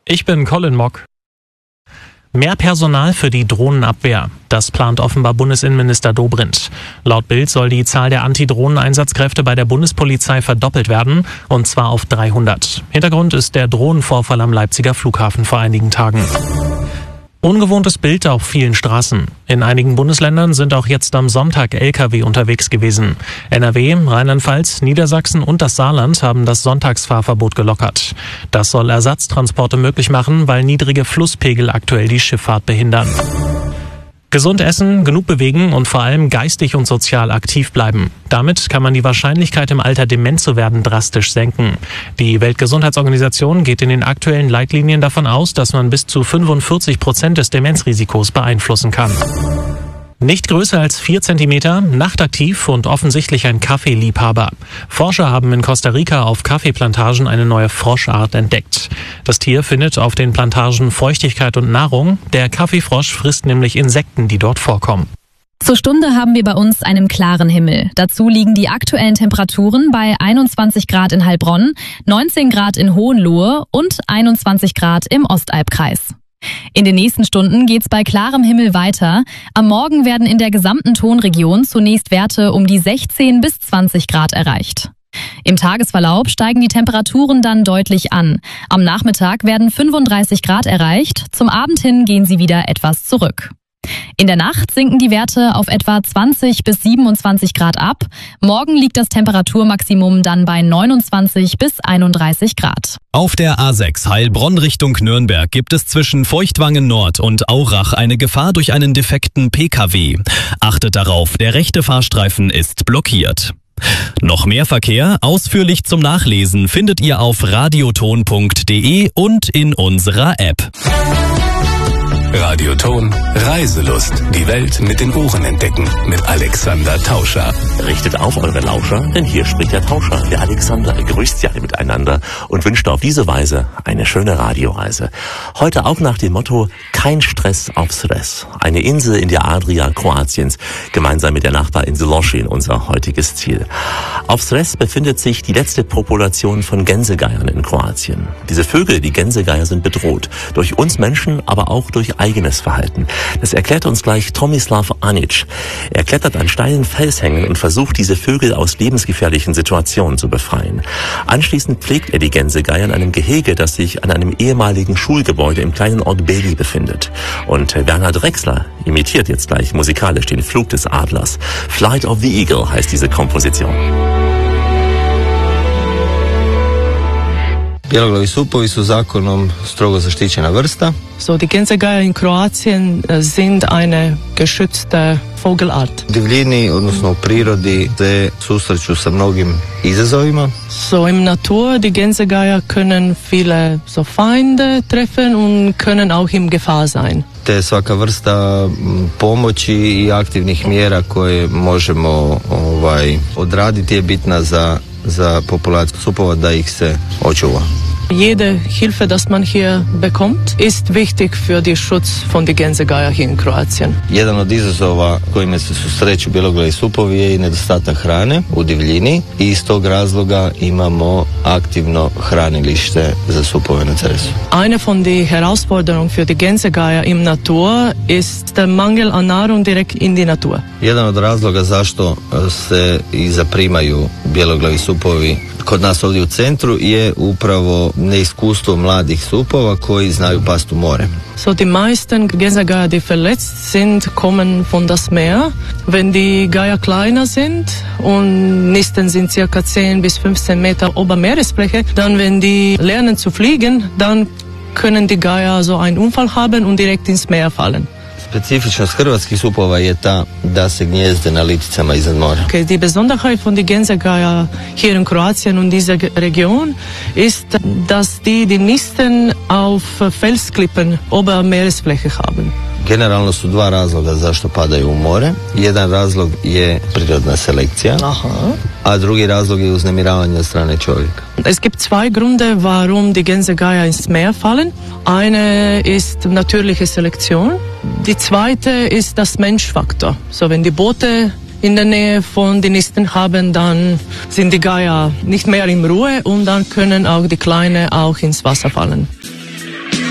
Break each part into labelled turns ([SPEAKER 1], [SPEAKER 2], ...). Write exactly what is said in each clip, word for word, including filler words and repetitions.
[SPEAKER 1] Ich bin Colin Mock. Mehr Personal für die Drohnenabwehr. Das plant offenbar Bundesinnenminister Dobrindt. Laut Bild soll die Zahl der Antidrohnen-Einsatzkräfte bei der Bundespolizei verdoppelt werden, und zwar auf dreihundert. Hintergrund ist der Drohnenvorfall am Leipziger Flughafen vor einigen Tagen. Ungewohntes Bild auf vielen Straßen. In einigen Bundesländern sind auch jetzt am Sonntag L K W unterwegs gewesen. N R W, Rheinland-Pfalz, Niedersachsen und das Saarland haben das Sonntagsfahrverbot gelockert. Das soll Ersatztransporte möglich machen, weil niedrige Flusspegel aktuell die Schifffahrt behindern. Gesund essen, genug bewegen und vor allem geistig und sozial aktiv bleiben. Damit kann man die Wahrscheinlichkeit, im Alter dement zu werden, drastisch senken. Die Weltgesundheitsorganisation geht in den aktuellen Leitlinien davon aus, dass man bis zu fünfundvierzig Prozent des Demenzrisikos beeinflussen kann. Nicht größer als vier Zentimeter, nachtaktiv und offensichtlich ein Kaffeeliebhaber. Forscher haben in Costa Rica auf Kaffeeplantagen eine neue Froschart entdeckt. Das Tier findet auf den Plantagen Feuchtigkeit und Nahrung. Der Kaffeefrosch frisst nämlich Insekten, die dort vorkommen.
[SPEAKER 2] Zur Stunde haben wir bei uns einen klaren Himmel. Dazu liegen die aktuellen Temperaturen bei einundzwanzig Grad in Heilbronn, neunzehn Grad in Hohenlohe und einundzwanzig Grad im Ostalbkreis. In den nächsten Stunden geht's bei klarem Himmel weiter. Am Morgen werden in der gesamten Tonregion zunächst Werte um die sechzehn bis zwanzig Grad erreicht. Im Tagesverlauf steigen die Temperaturen dann deutlich an. Am Nachmittag werden fünfunddreißig Grad erreicht, zum Abend hin gehen sie wieder etwas zurück. In der Nacht sinken die Werte auf etwa zwanzig bis siebenundzwanzig Grad ab. Morgen liegt das Temperaturmaximum dann bei neunundzwanzig bis einunddreißig Grad.
[SPEAKER 3] Auf der A sechs Heilbronn Richtung Nürnberg gibt es zwischen Feuchtwangen Nord und Aurach eine Gefahr durch einen defekten P K W. Achtet darauf, der rechte Fahrstreifen ist blockiert. Noch mehr Verkehr, ausführlich zum Nachlesen, findet ihr auf radioton punkt de und in unserer App.
[SPEAKER 4] Radioton, Reiselust. Die Welt mit den Ohren entdecken. Mit Alexander Tauscher.
[SPEAKER 5] Richtet auf eure Lauscher, denn hier spricht der Tauscher. Der Alexander grüßt sie alle miteinander und wünscht auf diese Weise eine schöne Radioreise. Heute auch nach dem Motto, kein Stress auf Sres. Eine Insel in der Adria Kroatiens, gemeinsam mit der Nachbarinsel Lošinj, unser heutiges Ziel. Auf Sres befindet sich die letzte Population von Gänsegeiern in Kroatien. Diese Vögel, die Gänsegeier, sind bedroht. Durch uns Menschen, aber auch durch eigenes Verhalten. Das erklärt uns gleich Tomislav Anić. Er klettert an steilen Felshängen und versucht, diese Vögel aus lebensgefährlichen Situationen zu befreien. Anschließend pflegt er die Gänsegeier in einem Gehege, das sich an einem ehemaligen Schulgebäude im kleinen Ort Beli befindet. Und Werner Drexler imitiert jetzt gleich musikalisch den Flug des Adlers. Flight of the Eagle heißt diese Komposition.
[SPEAKER 6] Bjeloglavi supovi su zakonom strogo zaštićena vrsta.
[SPEAKER 7] So, die Gänsegeier in Kroatien sind eine geschützte Vogelart.
[SPEAKER 6] U divljini, odnosno u prirodi, se susreću sa mnogim izazovima.
[SPEAKER 7] So, im Natur, die Gänsegeier können viele so Feinde treffen und können auch in Gefahr sein.
[SPEAKER 6] Te svaka vrsta pomoći i aktivnih mjera koje možemo ovaj, odraditi je bitna za za populaciju supova, da ih se očuva.
[SPEAKER 7] Jede Hilfe, das man hier bekommt, ist wichtig für den Schutz von den Gänsegeier hier in Kroatien.
[SPEAKER 6] Jedan od izazova kojima se susreću bjeloglavi supovi je i nedostatak hrane u divljini i iz tog razloga imamo aktivno hranilište za supove na Cresu.
[SPEAKER 7] Eine von den Herausforderungen für die Gänsegeier im Natur ist der Mangel an Nahrung direkt in die Natur.
[SPEAKER 6] Jedan od razloga zašto se i zaprimaju bjeloglavi supovi kod nas ovdje u centru je upravo neiskustvo mladih supova koji znaju past u more.
[SPEAKER 7] So, die meisten Gänsegeier, die verletzt sind, kommen von das Meer. Wenn die Geier kleiner sind und Nisten sind circa zehn bis fünfzehn Meter ober Meeresfläche, dann wenn die lernen zu fliegen, dann können die Geier so einen Unfall haben und direkt ins Meer fallen.
[SPEAKER 6] Specifičnost hrvatskih supova je ta da se gnjezde na liticama iznad mora.
[SPEAKER 7] Okay, die Besonderheit von den Gänsegeier hier in Kroatien und dieser Region ist, dass die die Nisten auf Felsklippen ober Meeresfläche haben.
[SPEAKER 6] Generalno su dva razloga zašto padaju u more. Jedan razlog je prirodna selekcija,
[SPEAKER 7] Aha.
[SPEAKER 6] a drugi razlog je uznemiravanje od strane čovjeka.
[SPEAKER 7] Es gibt zwei Gründe, warum die Gänsegeier ins Meer fallen. Eine ist natürliche Selektion. Die zweite ist das Menschfaktor. So, wenn die Boote in der Nähe von den Nisten haben, dann sind die Geier nicht mehr in Ruhe und dann können auch die Kleinen auch ins Wasser fallen.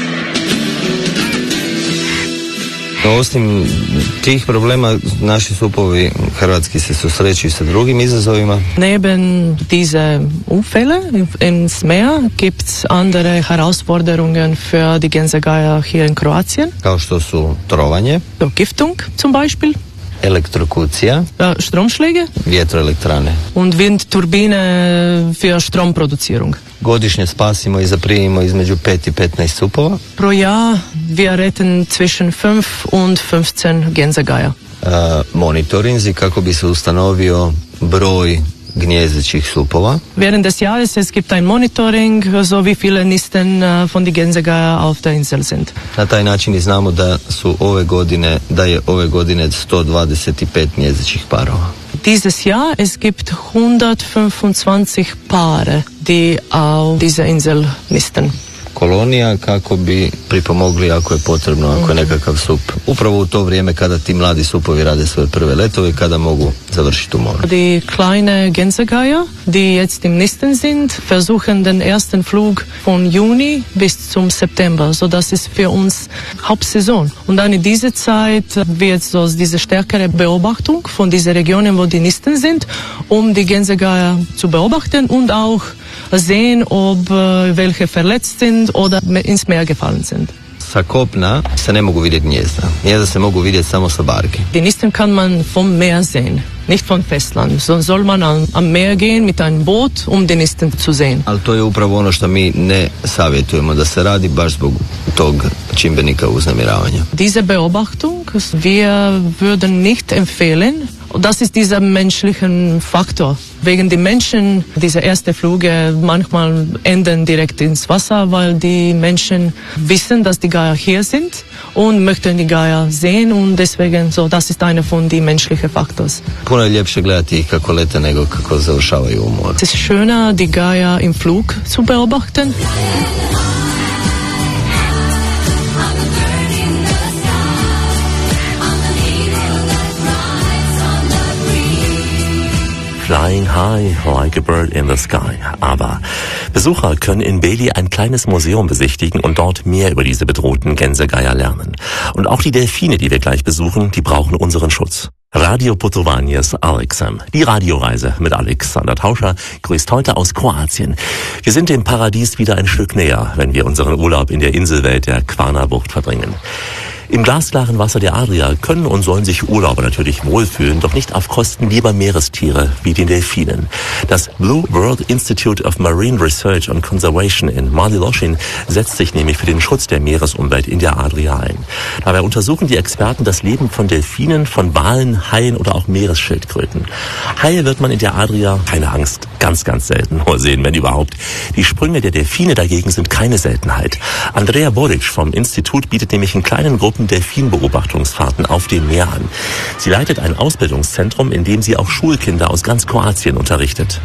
[SPEAKER 6] Osim tih problema, naši supovi hrvatski se susreću sa drugim izazovima.
[SPEAKER 7] Neben diese Unfälle ins Meer gibt's andere Herausforderungen für die Gänsegeier hier in Kroatien.
[SPEAKER 6] Kao što su trovanje,
[SPEAKER 7] Vergiftung zum Beispiel,
[SPEAKER 6] elektrokucija,
[SPEAKER 7] Stromschläge,
[SPEAKER 6] vjetroelektrane
[SPEAKER 7] und Windturbine für Stromproduzierung.
[SPEAKER 6] Godišnje spasimo i zaprimimo između pet i petnaest supova.
[SPEAKER 7] Pro Jahr wir retten zwischen fünf und fünfzehn Gänsegeier.
[SPEAKER 6] Uh, monitorinzi kako bi se ustanovio broj gnjezdećih supova.
[SPEAKER 7] Während des Jahres es gibt ein Monitoring, so wie viele Nisten von die Gänsegeier auf der Insel sind.
[SPEAKER 6] Na taj način i znamo da su ove godine, da je ove godine sto dvadeset pet gnjezdećih parova.
[SPEAKER 7] Dieses Jahr es gibt hundertfünfundzwanzig Paare, die auf dieser Insel nisten.
[SPEAKER 6] Kolonija kako bi pripomogli ako je potrebno, ako je nekakav sup. Upravo u to vrijeme kada ti mladi supovi rade svoje prve letove, kada mogu završiti u moru.
[SPEAKER 7] Die kleine Gänsegeier, die jetzt im Nisten sind, versuchen den ersten Flug von Juni bis zum September. So das ist für uns Hauptsaison. Und dann in dieser Zeit wird so diese stärkere Beobachtung von diesen Regionen, wo die Nisten sind, um die Gänsegeier zu beobachten und auch sehen, ob welche verletzt sind oder ins Meer gefallen sind.
[SPEAKER 6] Sa kopna se ne mogu vidjeti gnjezda. Gnjezda se mogu vidjeti samo sa barke.
[SPEAKER 7] Die Nisten kann man vom Meer sehen, nicht vom Festland. So soll man am, am Meer gehen mit einem Boot, um die Nisten zu sehen.
[SPEAKER 6] Ali to je upravo ono što mi ne savjetujemo da se radi baš zbog tog čimbenika uznemiravanja.
[SPEAKER 7] Diese Beobachtung, wir würden nicht empfehlen. Das ist dieser menschliche Faktor. Wegen die Menschen, diese erste Flüge manchmal enden direkt ins Wasser, weil die Menschen wissen, dass die Geier hier sind und möchten die Geier sehen und deswegen so, das ist einer von den menschlichen Faktors.
[SPEAKER 6] Puno je ljepše gledati ih kako lete nego kako završavaju u moru.
[SPEAKER 7] Es ist schöner, die Geier im Flug zu beobachten.
[SPEAKER 5] Flying high like a bird in the sky. Aber Besucher können in Beli ein kleines Museum besichtigen und dort mehr über diese bedrohten Gänsegeier lernen. Und auch die Delfine, die wir gleich besuchen, die brauchen unseren Schutz. Radio Putovanies Alexam. Die Radioreise mit Alexander Tauscher grüßt heute aus Kroatien. Wir sind dem Paradies wieder ein Stück näher, wenn wir unseren Urlaub in der Inselwelt der Kvarnerbucht verbringen. Im glasklaren Wasser der Adria können und sollen sich Urlauber natürlich wohlfühlen, doch nicht auf Kosten lieber Meerestiere wie den Delfinen. Das Blue World Institute of Marine Research and Conservation in Marlilošin setzt sich nämlich für den Schutz der Meeresumwelt in der Adria ein. Dabei untersuchen die Experten das Leben von Delfinen, von Walen, Haien oder auch Meeresschildkröten. Haie wird man in der Adria, keine Angst, ganz, ganz selten nur sehen, wenn überhaupt. Die Sprünge der Delfine dagegen sind keine Seltenheit. Andrea Boric vom Institut bietet nämlich in kleinen Gruppen Delfinbeobachtungsfahrten auf dem Meer an. Sie leitet ein Ausbildungszentrum, in dem sie auch Schulkinder aus ganz Kroatien unterrichtet.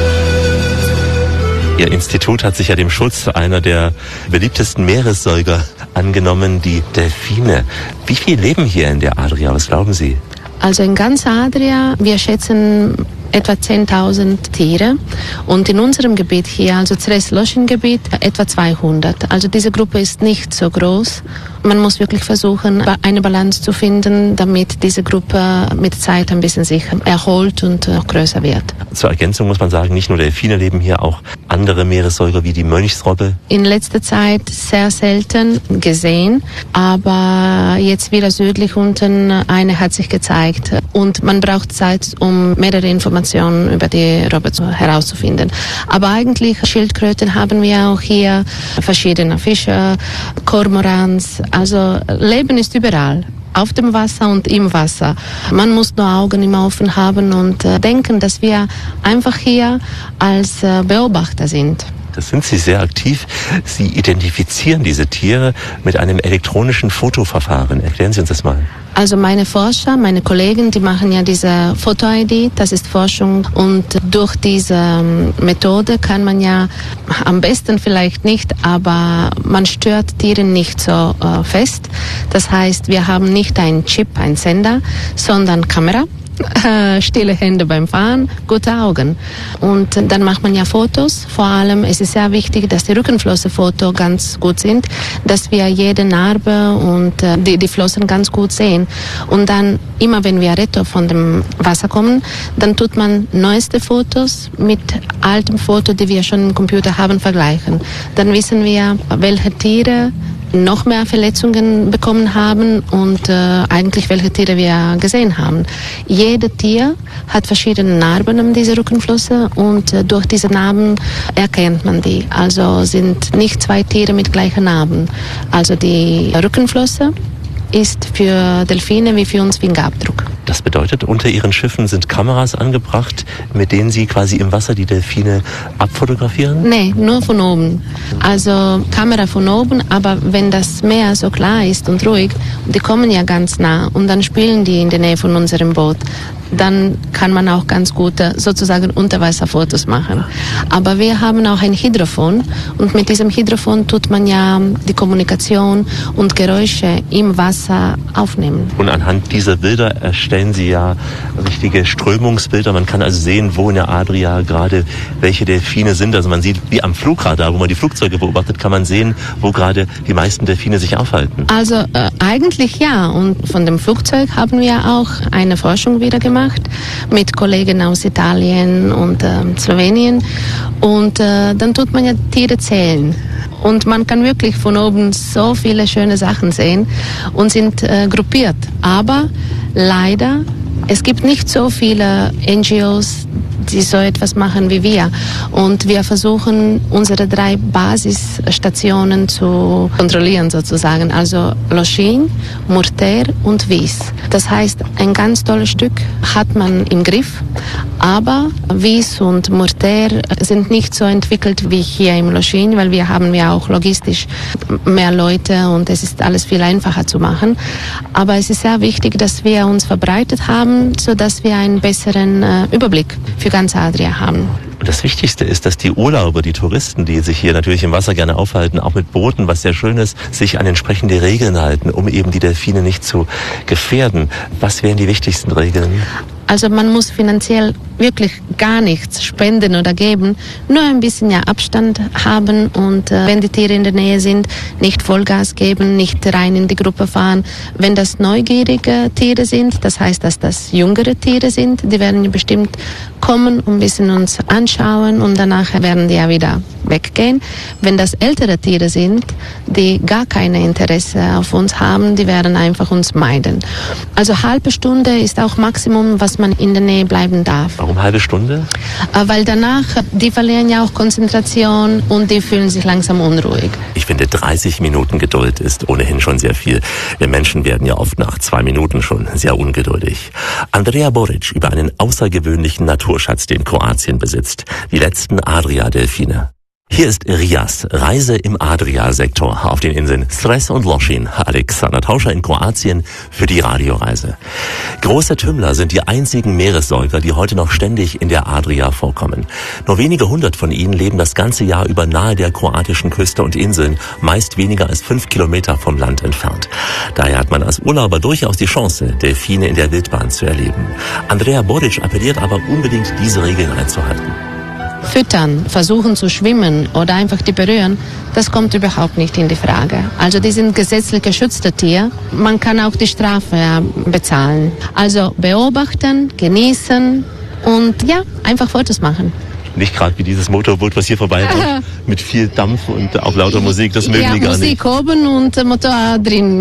[SPEAKER 5] Ihr Institut hat sich ja dem Schutz einer der beliebtesten Meeressäuger angenommen, die Delfine. Wie viel leben hier in der Adria? Was glauben Sie?
[SPEAKER 8] Also in ganz Adria, wir schätzen etwa zehntausend Tiere und in unserem Gebiet hier, also Zres-Lošin-Gebiet, etwa zweihundert. Also diese Gruppe ist nicht so groß. Man muss wirklich versuchen, eine Balance zu finden, damit diese Gruppe mit Zeit ein bisschen sich erholt und noch größer wird.
[SPEAKER 5] Zur Ergänzung muss man sagen, nicht nur Delfine leben hier, auch andere Meeressäuger wie die Mönchsrobbe.
[SPEAKER 8] In letzter Zeit sehr selten gesehen, aber jetzt wieder südlich unten eine hat sich gezeigt. Und man braucht Zeit, um mehrere Informationen über die Robbe herauszufinden. Aber eigentlich Schildkröten haben wir auch hier, verschiedene Fische, Kormorans. Also Leben ist überall, auf dem Wasser und im Wasser. Man muss nur Augen immer offen haben und äh, denken, dass wir einfach hier als äh, Beobachter sind.
[SPEAKER 5] Das sind Sie sehr aktiv. Sie identifizieren diese Tiere mit einem elektronischen Fotoverfahren. Erklären Sie uns das mal.
[SPEAKER 8] Also meine Forscher, meine Kollegen, die machen ja diese Foto-I D, das ist Forschung und durch diese Methode kann man ja am besten vielleicht nicht, aber man stört Tiere nicht so äh, fest. Das heißt, wir haben nicht einen Chip, einen Sender, sondern Kamera. äh, stille Hände beim Fahren, gute Augen. Und dann macht man ja Fotos. Vor allem ist es sehr wichtig, dass die Rückenflossenfotos ganz gut sind, dass wir jede Narbe und äh, die, die Flossen ganz gut sehen. Und dann, immer wenn wir retto von dem Wasser kommen, dann tut man neueste Fotos mit alten Fotos, die wir schon im Computer haben, vergleichen. Dann wissen wir, welche Tiere noch mehr Verletzungen bekommen haben und äh, eigentlich welche Tiere wir gesehen haben. Jedes Tier hat verschiedene Narben an dieser Rückenflosse und äh, durch diese Narben erkennt man die. Also sind nicht zwei Tiere mit gleichen Narben. Also die Rückenflosse ist für Delfine wie für uns Fingerabdruck.
[SPEAKER 5] Das bedeutet, unter ihren Schiffen sind Kameras angebracht, mit denen sie quasi im Wasser die Delfine abfotografieren?
[SPEAKER 8] Nee, nur von oben. Also Kamera von oben, aber wenn das Meer so klar ist und ruhig, die kommen ja ganz nah und dann spielen die in der Nähe von unserem Boot. Dann kann man auch ganz gute sozusagen Unterwasserfotos machen. Aber wir haben auch ein Hydrofon und mit diesem Hydrofon tut man ja die Kommunikation und Geräusche im Wasser aufnehmen.
[SPEAKER 5] Und anhand dieser Bilder erstellen Sie ja richtige Strömungsbilder. Man kann also sehen, wo in der Adria gerade welche Delfine sind. Also man sieht, wie am Flugradar, wo man die Flugzeuge beobachtet, kann man sehen, wo gerade die meisten Delfine sich aufhalten.
[SPEAKER 8] Also äh, eigentlich ja. Und von dem Flugzeug haben wir auch eine Forschung wieder gemacht mit Kollegen aus Italien und äh, Slowenien und äh, dann tut man ja Tiere zählen und man kann wirklich von oben so viele schöne Sachen sehen und sind äh, gruppiert, aber leider es gibt nicht so viele N G Os, die so etwas machen wie wir. Und wir versuchen, unsere drei Basisstationen zu kontrollieren sozusagen. Also Lochin, Murter und Vis. Das heißt, ein ganz tolles Stück hat man im Griff, aber Vis und Murter sind nicht so entwickelt wie hier im Lochin, weil wir haben ja auch logistisch mehr Leute und es ist alles viel einfacher zu machen. Aber es ist sehr wichtig, dass wir uns verbreitet haben, sodass wir einen besseren äh, Überblick für ganz Adria haben.
[SPEAKER 5] Und das Wichtigste ist, dass die Urlauber, die Touristen, die sich hier natürlich im Wasser gerne aufhalten, auch mit Booten, was sehr schön ist, sich an entsprechende Regeln halten, um eben die Delfine nicht zu gefährden. Was wären die wichtigsten Regeln?
[SPEAKER 8] Also man muss finanziell wirklich gar nichts spenden oder geben, nur ein bisschen ja Abstand haben und äh, wenn die Tiere in der Nähe sind, nicht Vollgas geben, nicht rein in die Gruppe fahren. Wenn das neugierige Tiere sind, das heißt, dass das jüngere Tiere sind, die werden bestimmt kommen und ein bisschen uns anschauen und danach werden die ja wieder weggehen. Wenn das ältere Tiere sind, die gar keine Interesse auf uns haben, die werden einfach uns meiden. Also halbe Stunde ist auch Maximum, was man in der Nähe bleiben darf.
[SPEAKER 5] Warum halbe Stunde?
[SPEAKER 8] Weil danach, die verlieren ja auch Konzentration und die fühlen sich langsam unruhig.
[SPEAKER 5] Ich finde, dreißig Minuten Geduld ist ohnehin schon sehr viel. Wir Menschen werden ja oft nach zwei Minuten schon sehr ungeduldig. Andrea Boric über einen außergewöhnlichen Naturschatz, den Kroatien besitzt. Die letzten Adria-Delfine. Hier ist Rias, Reise im Adria-Sektor auf den Inseln Cres und Lochin. Alexander Tauscher in Kroatien für die Radioreise. Große Tümmler sind die einzigen Meeressäuger, die heute noch ständig in der Adria vorkommen. Nur wenige hundert von ihnen leben das ganze Jahr über nahe der kroatischen Küste und Inseln, meist weniger als fünf Kilometer vom Land entfernt. Daher hat man als Urlauber durchaus die Chance, Delfine in der Wildbahn zu erleben. Andrea Boric appelliert aber unbedingt, diese Regeln einzuhalten.
[SPEAKER 8] Füttern, versuchen zu schwimmen oder einfach die berühren, das kommt überhaupt nicht in die Frage. Also die sind gesetzlich geschützte Tiere. Man kann auch die Strafe ja, bezahlen. Also beobachten, genießen und ja, einfach Fotos machen.
[SPEAKER 5] Nicht gerade wie dieses Motorboot, was hier vorbei war, mit viel Dampf und auch lauter Musik, das mögen
[SPEAKER 8] ja,
[SPEAKER 5] die gar
[SPEAKER 8] Musik
[SPEAKER 5] nicht.
[SPEAKER 8] oben und Motor drin.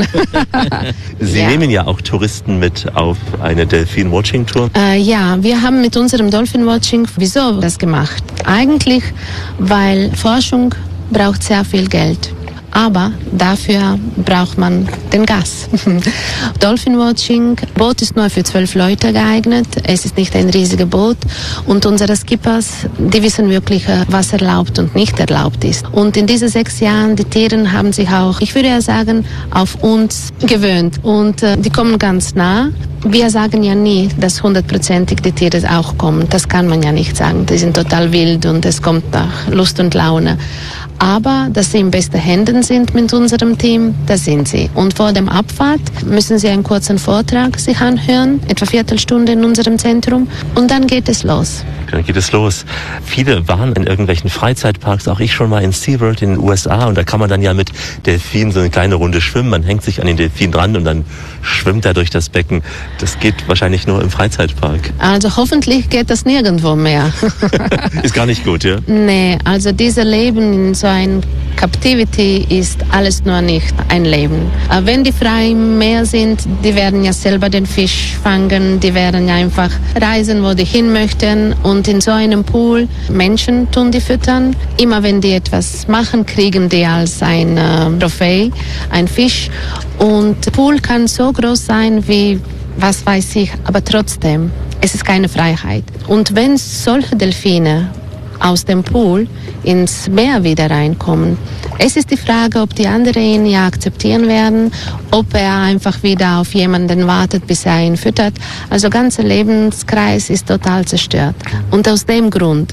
[SPEAKER 5] Sie
[SPEAKER 8] ja.
[SPEAKER 5] nehmen ja auch Touristen mit auf eine Delfin-Watching-Tour.
[SPEAKER 8] Äh, ja, wir haben mit unserem Dolphin-Watching, wieso das gemacht? Eigentlich, weil Forschung braucht sehr viel Geld. Aber dafür braucht man den Gas. Dolphin Watching, Boot ist nur für zwölf Leute geeignet. Es ist nicht ein riesiges Boot. Und unsere Skippers, die wissen wirklich, was erlaubt und nicht erlaubt ist. Und in diesen sechs Jahren, die Tiere haben sich auch, ich würde ja sagen, auf uns gewöhnt. Und äh, die kommen ganz nah. Wir sagen ja nie, dass hundertprozentig die Tiere auch kommen. Das kann man ja nicht sagen. Die sind total wild und es kommt nach Lust und Laune. Aber dass sie in besten Händen sind mit unserem Team, das sind sie. Und vor dem Abfahrt müssen sie einen kurzen Vortrag sich anhören, etwa eine Viertelstunde in unserem Zentrum. Und dann geht es los.
[SPEAKER 5] Dann geht es los. Viele waren in irgendwelchen Freizeitparks, auch ich schon mal in SeaWorld in den U S A, und da kann man dann ja mit Delfinen so eine kleine Runde schwimmen. Man hängt sich an den Delfin dran und dann schwimmt er durch das Becken. Das geht wahrscheinlich nur im Freizeitpark.
[SPEAKER 8] Also hoffentlich geht das nirgendwo mehr.
[SPEAKER 5] Ist gar nicht gut, ja?
[SPEAKER 8] Nee, also dieses Leben in so ein Captivity ist alles nur nicht ein Leben. Wenn die frei im Meer sind, die werden ja selber den Fisch fangen, die werden ja einfach reisen, wo die hin möchten. Und in so einem Pool, Menschen tun die füttern. Immer wenn die etwas machen, kriegen die als ein äh, Trophäe, ein Fisch. Und der Pool kann so groß sein wie, was weiß ich, aber trotzdem, es ist keine Freiheit. Und wenn solche Delfine aus dem Pool ins Meer wieder reinkommen, es ist die Frage, ob die anderen ihn ja akzeptieren werden, ob er einfach wieder auf jemanden wartet, bis er ihn füttert. Also der ganze Lebenskreis ist total zerstört. Und aus dem Grund,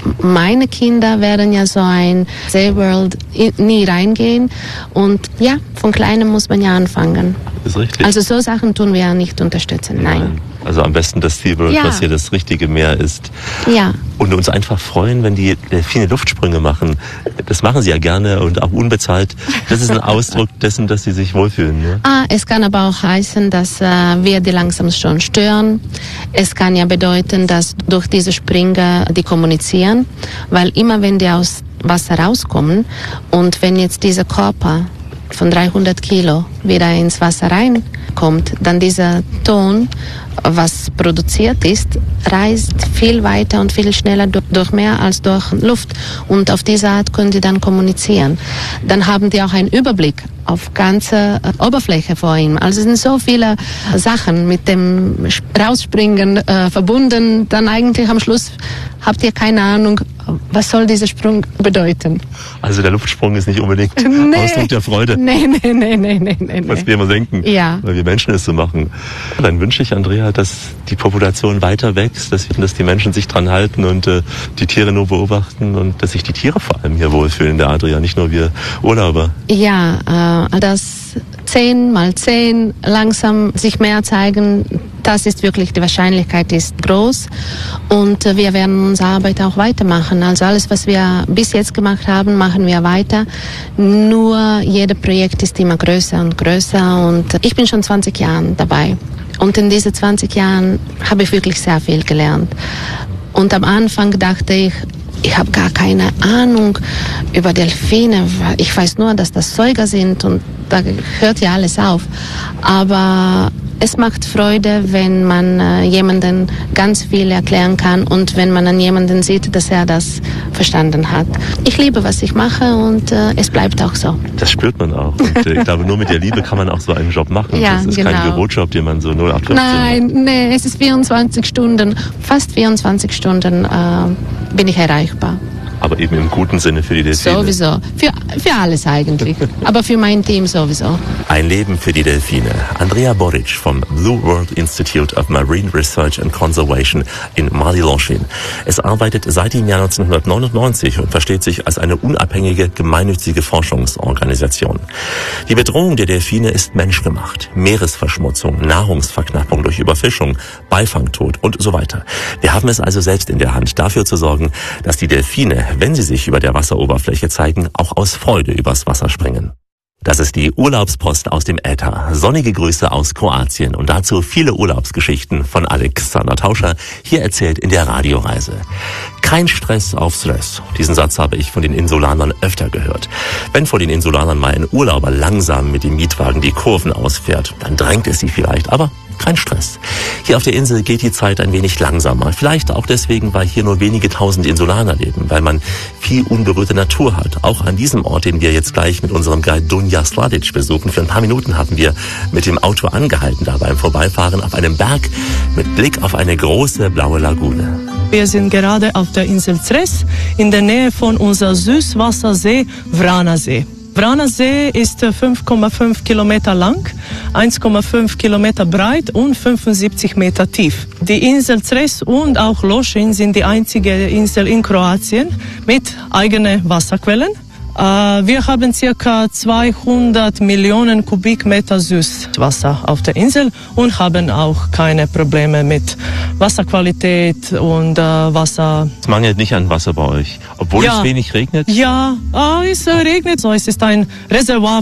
[SPEAKER 8] meine Kinder werden ja so ein SeaWorld nie reingehen. Und ja, von Kleinem muss man ja anfangen.
[SPEAKER 5] Das ist richtig.
[SPEAKER 8] Also so Sachen tun wir ja nicht unterstützen, nein.
[SPEAKER 5] Nein. Also am besten das SeaWorld,
[SPEAKER 8] ja.
[SPEAKER 5] was hier das richtige Meer ist.
[SPEAKER 8] Ja.
[SPEAKER 5] Und uns einfach freuen, wenn die Delfine Luftsprünge machen. Das machen sie ja gerne und auch unbezahlt. Das ist ein Ausdruck dessen, dass sie sich wohlfühlen. Ja?
[SPEAKER 8] Ah, es kann aber auch heißen, dass äh, wir die langsam schon stören. Es kann ja bedeuten, dass durch diese Springer die kommunizieren, weil immer wenn die aus Wasser rauskommen und wenn jetzt dieser Körper von dreihundert Kilo wieder ins Wasser reinkommt, dann dieser Ton, was produziert ist, reist viel weiter und viel schneller durch, durch Meer als durch Luft. Und auf diese Art können die dann kommunizieren. Dann haben die auch einen Überblick auf ganze Oberfläche vor ihm. Also es sind so viele Sachen mit dem Rausspringen äh, verbunden. Dann eigentlich am Schluss habt ihr keine Ahnung, was soll dieser Sprung bedeuten.
[SPEAKER 5] Also der Luftsprung ist nicht unbedingt
[SPEAKER 8] nee.
[SPEAKER 5] Ausdruck der Freude.
[SPEAKER 8] Nee, nee, nee, nee, nee, nee.
[SPEAKER 5] Was wir immer denken,
[SPEAKER 8] ja.
[SPEAKER 5] weil wir Menschen es so machen. Dann wünsche ich, Andrea, dass die Population weiter wächst, dass, dass die Menschen sich dran halten und äh, die Tiere nur beobachten und dass sich die Tiere vor allem hier wohlfühlen in der Adria, nicht nur wir Urlauber.
[SPEAKER 8] Ja, äh, das zehn mal zehn langsam sich mehr zeigen, das ist wirklich, die Wahrscheinlichkeit ist groß und äh, wir werden unsere Arbeit auch weitermachen. Also alles, was wir bis jetzt gemacht haben, machen wir weiter. Nur jedes Projekt ist immer größer und größer und ich bin schon zwanzig Jahre dabei. Und in diesen zwanzig Jahren habe ich wirklich sehr viel gelernt. Und am Anfang dachte ich, ich habe gar keine Ahnung über Delfine. Ich weiß nur, dass das Säuger sind und da hört ja alles auf. Aber es macht Freude, wenn man äh, jemanden ganz viel erklären kann und wenn man an jemanden sieht, dass er das verstanden hat. Ich liebe, was ich mache und äh, es bleibt auch so.
[SPEAKER 5] Das spürt man auch. Und äh, ich glaube, nur mit der Liebe kann man auch so einen Job machen.
[SPEAKER 8] Ja,
[SPEAKER 5] das ist
[SPEAKER 8] genau.
[SPEAKER 5] kein Bürojob, den man so null acht fünfzehn
[SPEAKER 8] Nein,
[SPEAKER 5] macht.
[SPEAKER 8] nee, es ist vierundzwanzig Stunden, fast vierundzwanzig Stunden äh, bin ich erreichbar.
[SPEAKER 5] Aber eben im guten Sinne für die Delfine.
[SPEAKER 8] Sowieso. Für, für alles eigentlich. Aber für mein Team sowieso.
[SPEAKER 5] Ein Leben für die Delfine. Andrea Boric vom Blue World Institute of Marine Research and Conservation in Mali-Longchin. Es arbeitet seit dem Jahr neunzehnhundertneunundneunzig und versteht sich als eine unabhängige, gemeinnützige Forschungsorganisation. Die Bedrohung der Delfine ist menschgemacht. Meeresverschmutzung, Nahrungsverknappung durch Überfischung, Beifangtod und so weiter. Wir haben es also selbst in der Hand, dafür zu sorgen, dass die Delfine, wenn sie sich über der Wasseroberfläche zeigen, auch aus Freude übers Wasser springen. Das ist die Urlaubspost aus dem Äther. Sonnige Grüße aus Kroatien und dazu viele Urlaubsgeschichten von Alexander Tauscher, hier erzählt in der Radioreise. Kein Stress auf Stress. Diesen Satz habe ich von den Insulanern öfter gehört. Wenn vor den Insulanern mal ein Urlauber langsam mit dem Mietwagen die Kurven ausfährt, dann drängt es sie vielleicht, aber kein Stress. Hier auf der Insel geht die Zeit ein wenig langsamer. Vielleicht auch deswegen, weil hier nur wenige tausend Insulaner leben, weil man viel unberührte Natur hat. Auch an diesem Ort, den wir jetzt gleich mit unserem Guide Dunja Sladic besuchen. Für ein paar Minuten haben wir mit dem Auto angehalten, da beim Vorbeifahren auf einem Berg mit Blick auf eine große blaue Lagune.
[SPEAKER 7] Wir sind gerade auf der Insel Cres in der Nähe von unserem Süßwassersee Vranasee. Vranasee ist fünf Komma fünf Kilometer lang, eins Komma fünf Kilometer breit und fünfundsiebzig Meter tief. Die Insel Cres und auch Longchin sind die einzige Insel in Kroatien mit eigenen Wasserquellen. Äh, wir haben circa zweihundert Millionen Kubikmeter Süßwasser auf der Insel und haben auch keine Probleme mit Wasserqualität und äh, Wasser.
[SPEAKER 5] Es mangelt nicht an Wasser bei euch, obwohl
[SPEAKER 7] ja.
[SPEAKER 5] es wenig regnet?
[SPEAKER 7] Ja, äh, es äh, regnet so. Es ist ein Reservoir